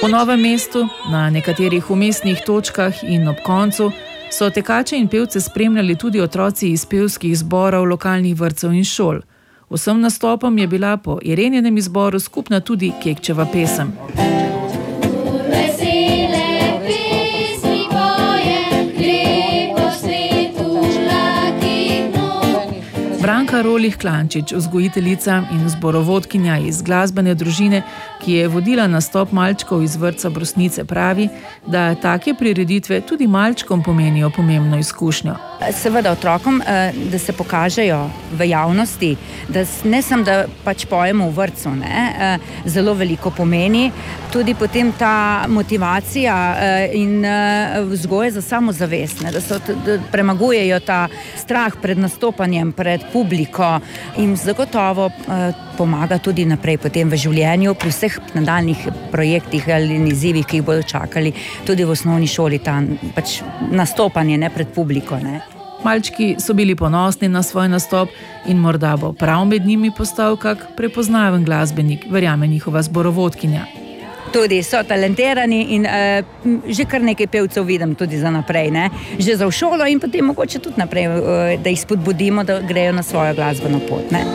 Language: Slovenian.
Po Novem mestu, na nekaterih umestnih točkah in ob koncu so tekače in pevce spremljali tudi otroci iz pevskih zborov lokalnih vrtcev in šol. Vsem nastopom je bila po Ireninem izboru skupna tudi Kekčeva pesem. Branka Rolih-Klančič, vzgojiteljica in zborovodkinja iz glasbene družine, ki je vodila nastop malčkov iz vrtca Brusnice, pravi, da take prireditve tudi malčkom pomenijo pomembno izkušnjo. Seveda otrokom, da se pokažejo v javnosti, da ne samo, da pač pojemo v vrtcu, zelo veliko pomeni. Tudi potem ta motivacija in vzgoje za samozavest, da premagujejo ta strah pred nastopanjem, pred publiko in zagotovo pomaga tudi naprej potem v življenju pri vseh nadaljnih projektih ali izzivih, ki jih bodo čakali tudi v osnovni šoli, ta pač nastopanje pred publiko. Malčki so bili ponosni na svoj nastop in morda bo prav med njimi postal kak prepoznaven glasbenik, verjame njihova zborovodkinja. Tudi so talentirani in že kar nekaj pevcev vidim tudi za naprej, že za v šolo in potem mogoče tudi naprej, da jih spodbudimo, da grejo na svojo glasbeno pot.